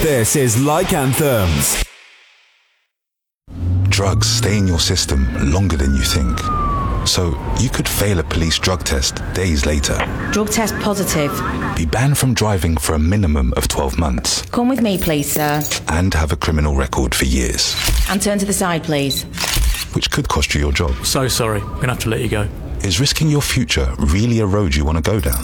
This is Like Anthems. Drugs stay in your system longer than you think. So you could fail a police drug test days later. Drug test positive. Be banned from driving for a minimum of 12 months. Come with me, please, sir. And have a criminal record for years. And turn to the side, please. Which could cost you your job. So sorry, I'm going to have to let you go. Is risking your future really a road you want to go down?